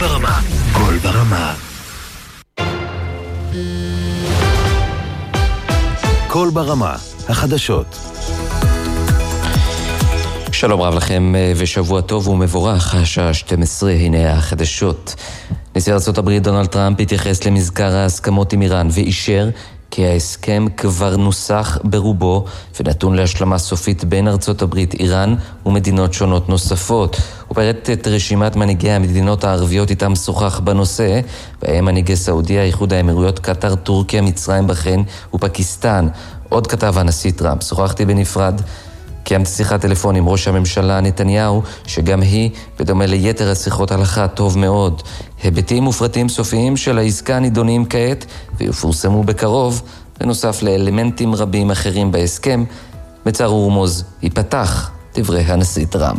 ברמה. קול ברמה. קול ברמה. החדשות. שלום רב לכם ושבוע טוב ומבורך, השעה 12, הנה החדשות. נשיא ארצות הברית דונלד טראמפ התייחס למזכר ההסכמות עם איראן ואישר כי ההסכם כבר נוסח ברובו ונתון להשלמה סופית בין ארצות הברית, איראן ומדינות שונות נוספות. הוא פירט את רשימת מנהיגי המדינות הערביות איתם שוחח בנושא, בהם מנהיגי סעודיה, איחוד האמירויות, קטר, טורקיה, מצרים, בחריין ופקיסטן. עוד כתב הנשיא טראמפ, שוחחתי בנפרד, קיימתי שיחת טלפון עם ראש הממשלה נתניהו, שגם היא, בדומה ליתר השיחות הלכה, טוב מאוד. היבטים ופרטים סופיים של העסקה נידונים כעת, ויפורסמו בקרוב, בנוסף לאלמנטים רבים אחרים בהסכם. בצער ורמוז ייפתח, דברי הנשיא טראמפ.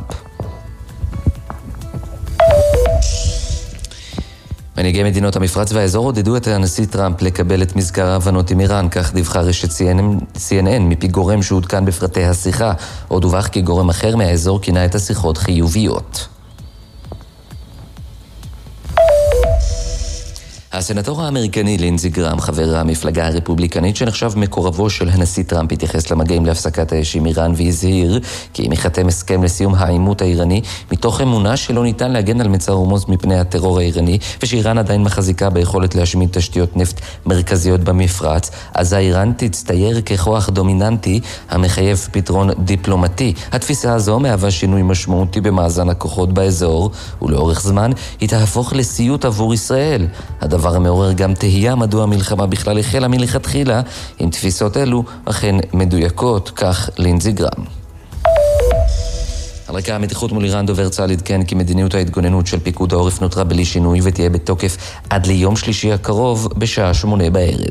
מנהיגי מדינות המפרץ והאזור עודדו את הנשיא טראמפ לקבל את מזכר ההבנות עם איראן, כך דיווחה רשת CNN מפי גורם שהותקן בפרטי השיחה. עוד הובח כי גורם אחר מהאזור כינה את השיחות חיוביות. הסנטור האמריקני לינזי גרהם, חבר המפלגה הרפובליקנית שנחשב מקורבו של הנשיא טראמפ, התייחס למגעים להפסקת האש עם איראן והזהיר כי אם ייחתם הסכם לסיום העימות האיראני מתוך אמונה שלא ניתן להגן על מצר הורמוז מפני הטרור האיראני ושאיראן עדיין מחזיקה ביכולת להשמיד תשתיות נפט מרכזיות במפרץ, אז האיראן תצטייר ככוח דומיננטי המחייב פתרון דיפלומטי. התפיסה הזו מהווה שינוי משמעותי במאזן הכוחות באזור, ולאורך זמן היא תהפוך לסיוט עבור ישראל. הדבר המעורר גם תהייה מדוע המלחמה בכלל החלה מלכתחילה, עם תפיסות אלו אכן מדויקות, כך לינזי גרהם. על רקע המתיחות מול איראן, דובר צה"ל עדכן כי מדיניות ההתגוננות של פיקוד העורף נותרה בלי שינוי ותהיה בתוקף עד ליום שלישי הקרוב בשעה 8 בערב.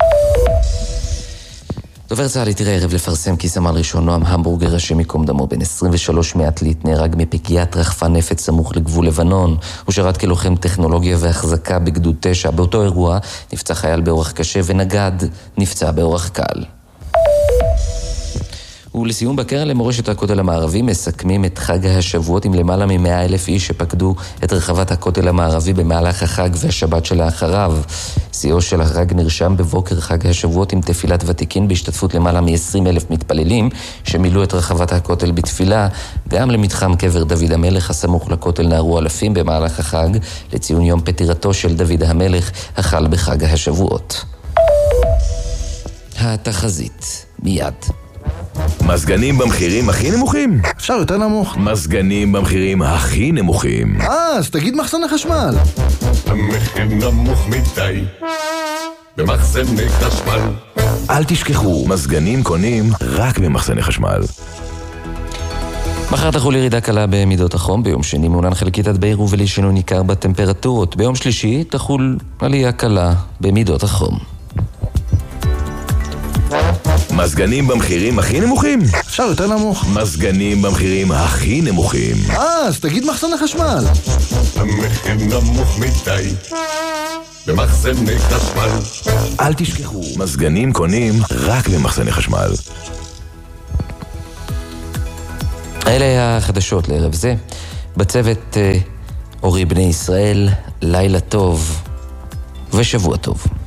דובר צה"ל התיר הערב לפרסם כי סמל ראשון נועם המבורגר, השם ייקום דמו, בן 23 מעתלית, נהרג מפגיעת רחפן נפץ סמוך לגבול לבנון. הוא שירת כלוחם טכנולוגיה והחזקה בגדוד 9. באותו אירוע נפצע חייל באורח קשה ונגד נפצע באורח קל. ולסיום, בקרן למורשת הכותל המערבי מסכמים את חג השבועות עם למעלה מ100,000 איש שפקדו את רחבת הכותל המערבי במהלך החג והשבת שלאחריו. שיאו של החג נרשם בבוקר חג השבועות עם תפילת ותיקין בהשתתפות למעלה מ20,000 מתפללים שמילאו את רחבת הכותל בתפילה. גם למתחם קבר דוד המלך הסמוך לכותל נערו אלפים במהלך החג לציון יום פטירתו של דוד המלך החל בחג השבועות. התחזית מיד. מזגנים במחירים הכי נמוכים? אפשר יותר נמוך. מזגנים במחירים הכי נמוכים. אז תגיד מחסן החשמל. המחיר נמוך מדי במחסני חשמל. אל תשכחו, מזגנים קונים רק במחסני חשמל. מחר תחול ירידה קלה במידות החום, ביום שני מעונן חלקית עד בעיר ובלי שינוי ניכר בטמפרטורות. ביום שלישי תחול עלייה קלה במידות החום. מזגנים במחירים הכי נמוכים? אפשר יותר נמוך. מזגנים במחירים הכי נמוכים. אז תגיד מחסן החשמל. המחיר נמוך מדי במחסני חשמל. אל תשכחו, מזגנים קונים רק במחסני חשמל. אלה החדשות לערב זה. בצוות אורי בני ישראל, לילה טוב ושבוע טוב.